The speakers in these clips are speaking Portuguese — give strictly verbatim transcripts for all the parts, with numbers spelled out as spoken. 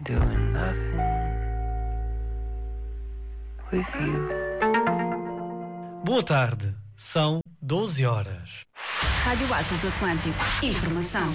doing nothing with you. Boa tarde, são doze horas. Rádio Oásis do Atlântico. Informação.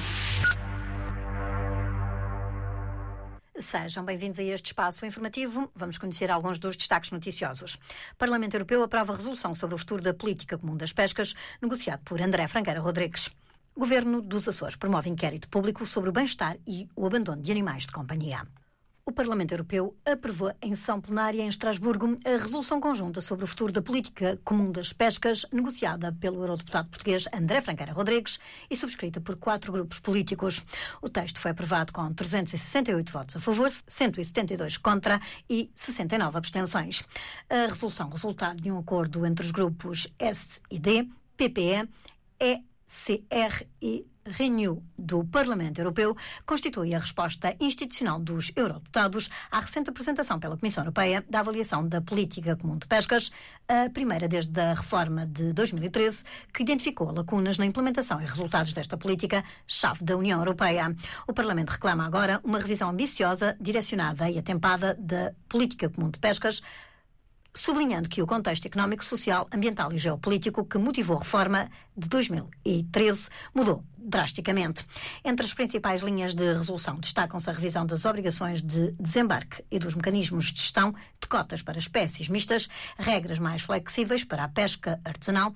Sejam bem-vindos a este espaço informativo. Vamos conhecer alguns dos destaques noticiosos. O Parlamento Europeu aprova a resolução sobre o futuro da política comum das pescas, negociado por André Franqueira Rodrigues. O Governo dos Açores promove inquérito público sobre o bem-estar e o abandono de animais de companhia. O Parlamento Europeu aprovou em sessão plenária em Estrasburgo a resolução conjunta sobre o futuro da política comum das pescas, negociada pelo eurodeputado português André Franqueira Rodrigues e subscrita por quatro grupos políticos. O texto foi aprovado com trezentos e sessenta e oito votos a favor, cento e setenta e dois contra e sessenta e nove abstenções. A resolução, resultado de um acordo entre os grupos S e D, P P E, E C R e Renew do Parlamento Europeu, constitui a resposta institucional dos eurodeputados à recente apresentação pela Comissão Europeia da avaliação da política comum de pescas, a primeira desde a reforma de dois mil e treze, que identificou lacunas na implementação e resultados desta política, chave da União Europeia. O Parlamento reclama agora uma revisão ambiciosa, direcionada e atempada da política comum de pescas, sublinhando que o contexto económico, social, ambiental e geopolítico que motivou a reforma de dois mil e treze mudou drasticamente. Entre as principais linhas de resolução destacam-se a revisão das obrigações de desembarque e dos mecanismos de gestão de cotas para espécies mistas, regras mais flexíveis para a pesca artesanal,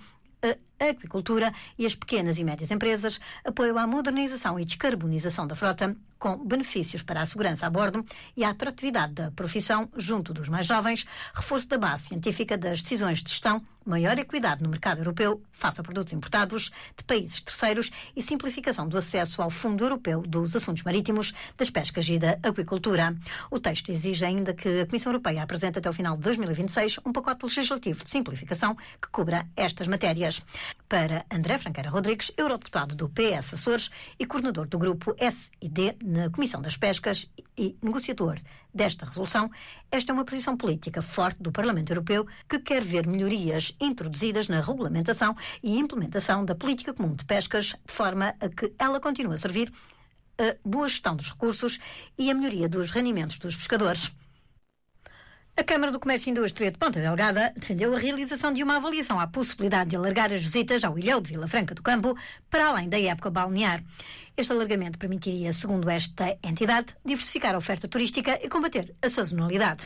a agricultura e as pequenas e médias empresas, apoio à modernização e descarbonização da frota, com benefícios para a segurança a bordo e a atratividade da profissão junto dos mais jovens, reforço da base científica das decisões de gestão, maior equidade no mercado europeu face a produtos importados de países terceiros e simplificação do acesso ao Fundo Europeu dos Assuntos Marítimos, das Pescas e da Aquicultura. O texto exige ainda que a Comissão Europeia apresente até o final de dois mil e vinte e seis um pacote legislativo de simplificação que cubra estas matérias. Para André Franqueira Rodrigues, eurodeputado do P S Açores e coordenador do grupo S e D na Comissão das Pescas e negociador desta resolução, esta é uma posição política forte do Parlamento Europeu que quer ver melhorias introduzidas na regulamentação e implementação da política comum de pescas, de forma a que ela continue a servir a boa gestão dos recursos e a melhoria dos rendimentos dos pescadores. A Câmara do Comércio e Indústria de Ponta Delgada defendeu a realização de uma avaliação à possibilidade de alargar as visitas ao Ilhéu de Vila Franca do Campo para além da época balnear. Este alargamento permitiria, segundo esta entidade, diversificar a oferta turística e combater a sazonalidade.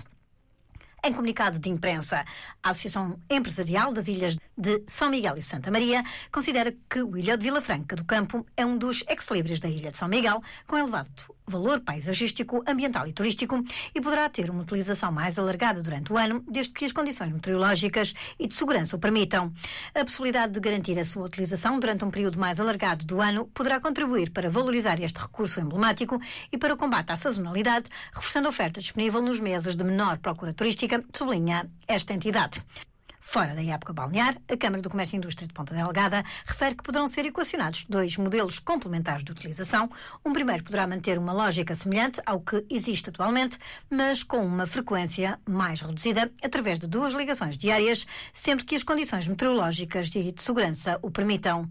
Em comunicado de imprensa, a Associação Empresarial das Ilhas de São Miguel e Santa Maria considera que o Ilhéu de Vila Franca do Campo é um dos ex-libris da Ilha de São Miguel, com elevado valor paisagístico, ambiental e turístico, e poderá ter uma utilização mais alargada durante o ano, desde que as condições meteorológicas e de segurança o permitam. A possibilidade de garantir a sua utilização durante um período mais alargado do ano poderá contribuir para valorizar este recurso emblemático e para o combate à sazonalidade, reforçando a oferta disponível nos meses de menor procura turística, sublinha esta entidade. Fora da época balnear, a Câmara do Comércio e Indústria de Ponta Delgada refere que poderão ser equacionados dois modelos complementares de utilização. Um primeiro poderá manter uma lógica semelhante ao que existe atualmente, mas com uma frequência mais reduzida, através de duas ligações diárias, sempre que as condições meteorológicas e de segurança o permitam.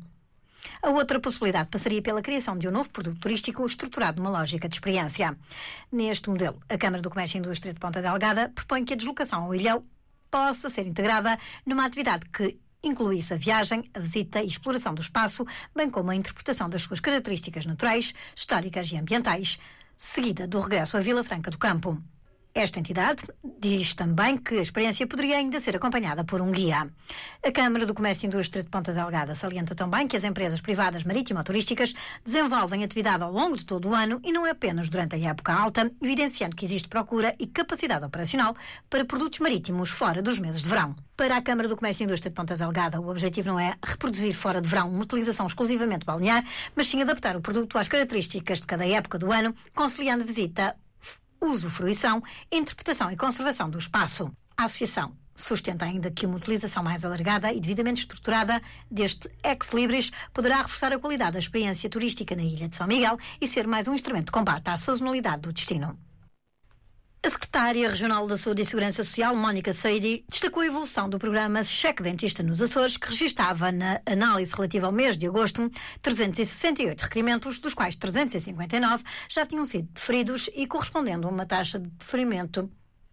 A outra possibilidade passaria pela criação de um novo produto turístico estruturado numa lógica de experiência. Neste modelo, a Câmara do Comércio e Indústria de Ponta Delgada propõe que a deslocação ao Ilhéu possa ser integrada numa atividade que incluísse a viagem, a visita e exploração do espaço, bem como a interpretação das suas características naturais, históricas e ambientais, seguida do regresso à Vila Franca do Campo. Esta entidade diz também que a experiência poderia ainda ser acompanhada por um guia. A Câmara do Comércio e Indústria de Ponta Delgada salienta também que as empresas privadas marítimo-turísticas desenvolvem atividade ao longo de todo o ano e não é apenas durante a época alta, evidenciando que existe procura e capacidade operacional para produtos marítimos fora dos meses de verão. Para a Câmara do Comércio e Indústria de Ponta Delgada, o objetivo não é reproduzir fora de verão uma utilização exclusivamente balnear, mas sim adaptar o produto às características de cada época do ano, conciliando visita, usufruição, interpretação e conservação do espaço. A Associação sustenta ainda que uma utilização mais alargada e devidamente estruturada deste ex-libris poderá reforçar a qualidade da experiência turística na Ilha de São Miguel e ser mais um instrumento de combate à sazonalidade do destino. A secretária regional da Saúde e Segurança Social, Mónica Saidi, destacou a evolução do programa Cheque Dentista nos Açores, que registava na análise relativa ao mês de agosto trezentos e sessenta e oito requerimentos, dos quais trezentos e cinquenta e nove já tinham sido deferidos e correspondendo a uma taxa de deferimento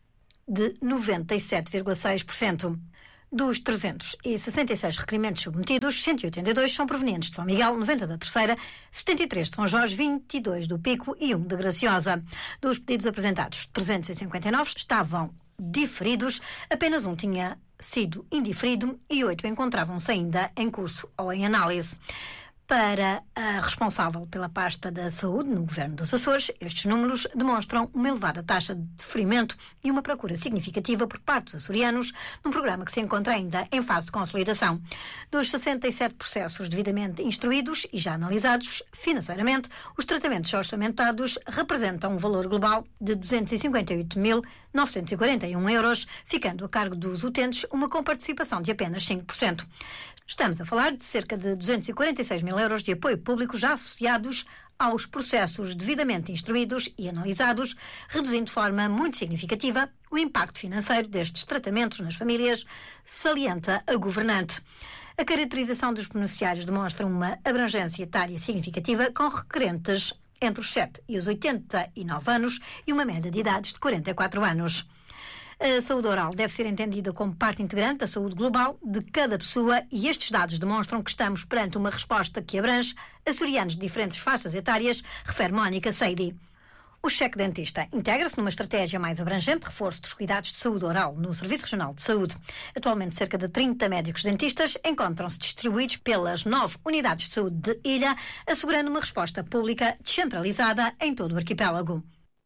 de noventa e sete vírgula seis por cento. Dos trezentos e sessenta e seis requerimentos submetidos, cento e oitenta e dois são provenientes de São Miguel, noventa da Terceira, setenta e três de São Jorge, vinte e dois do Pico e um de Graciosa. Dos pedidos apresentados, trezentos e cinquenta e nove estavam diferidos, apenas um tinha sido indiferido e oito encontravam-se ainda em curso ou em análise. Para a responsável pela pasta da saúde no Governo dos Açores, estes números demonstram uma elevada taxa de deferimento e uma procura significativa por parte dos açorianos num programa que se encontra ainda em fase de consolidação. Dos sessenta e sete processos devidamente instruídos e já analisados financeiramente, os tratamentos orçamentados representam um valor global de duzentos e cinquenta e oito mil novecentos e quarenta e um euros, ficando a cargo dos utentes uma comparticipação de apenas cinco por cento. Estamos a falar de cerca de duzentos e quarenta e seis mil euros de apoio público já associados aos processos devidamente instruídos e analisados, reduzindo de forma muito significativa o impacto financeiro destes tratamentos nas famílias, salienta a governante. A caracterização dos beneficiários demonstra uma abrangência etária significativa, com requerentes entre os sete e os oitenta e nove anos e uma média de idades de quarenta e quatro anos. A saúde oral deve ser entendida como parte integrante da saúde global de cada pessoa e estes dados demonstram que estamos perante uma resposta que abrange açorianos de diferentes faixas etárias, refere Mónica Saidi. O cheque dentista integra-se numa estratégia mais abrangente de reforço dos cuidados de saúde oral no Serviço Regional de Saúde. Atualmente, cerca de trinta médicos dentistas encontram-se distribuídos pelas nove unidades de saúde de Ilha, assegurando uma resposta pública descentralizada em todo o arquipélago.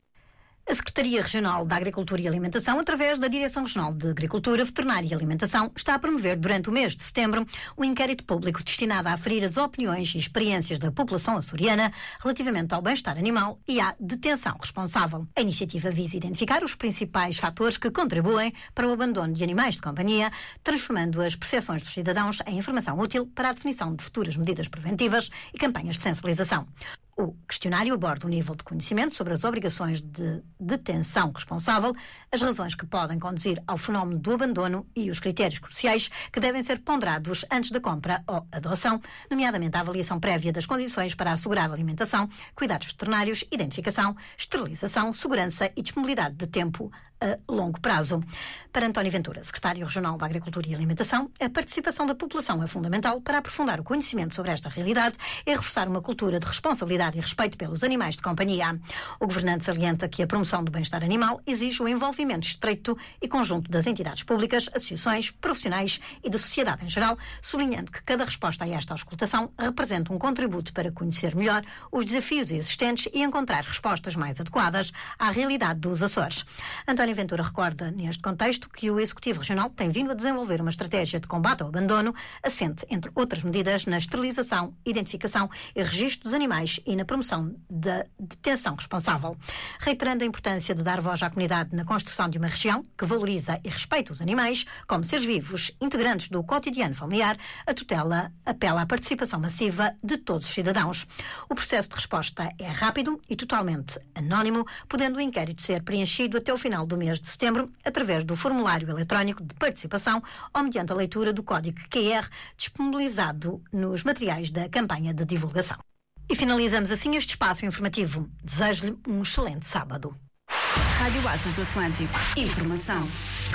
A Secretaria Regional da Agricultura e Alimentação, através da Direção Regional de Agricultura, Veterinária e Alimentação, está a promover durante o mês de setembro um inquérito público destinado a aferir as opiniões e experiências da população açoriana relativamente ao bem-estar animal e à detenção responsável. A iniciativa visa identificar os principais fatores que contribuem para o abandono de animais de companhia, transformando as percepções dos cidadãos em informação útil para a definição de futuras medidas preventivas e campanhas de sensibilização. O questionário aborda o nível de conhecimento sobre as obrigações de detenção responsável, as razões que podem conduzir ao fenómeno do abandono e os critérios cruciais que devem ser ponderados antes da compra ou adoção, nomeadamente a avaliação prévia das condições para assegurar a alimentação, cuidados veterinários, identificação, esterilização, segurança e disponibilidade de tempo a longo prazo. Para António Ventura, secretário regional da Agricultura e Alimentação, a participação da população é fundamental para aprofundar o conhecimento sobre esta realidade e reforçar uma cultura de responsabilidade e respeito pelos animais de companhia. O governante salienta que a promoção do bem-estar animal exige o envolvimento estreito e conjunto das entidades públicas, associações, profissionais e da sociedade em geral, sublinhando que cada resposta a esta auscultação representa um contributo para conhecer melhor os desafios existentes e encontrar respostas mais adequadas à realidade dos Açores. António Ventura recorda, neste contexto, que o Executivo Regional tem vindo a desenvolver uma estratégia de combate ao abandono, assente, entre outras medidas, na esterilização, identificação e registro dos animais e na promoção da detenção responsável. Reiterando a importância de dar voz à comunidade na construção de uma região que valoriza e respeita os animais como seres vivos, integrantes do cotidiano familiar, a tutela apela à participação massiva de todos os cidadãos. O processo de resposta é rápido e totalmente anónimo, podendo o inquérito ser preenchido até o final do mês de setembro através do formulário eletrónico de participação ou mediante a leitura do código Q R disponibilizado nos materiais da campanha de divulgação. E finalizamos assim este espaço informativo. Desejo-lhe um excelente sábado. Rádio Asas do Atlântico. Informação.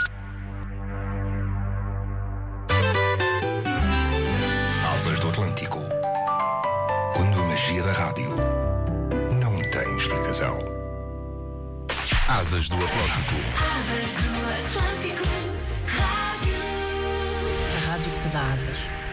Asas do Atlântico. Quando a magia da rádio não tem explicação. Asas do Atlântico. Asas do Atlântico. Rádio. A rádio que te dá asas.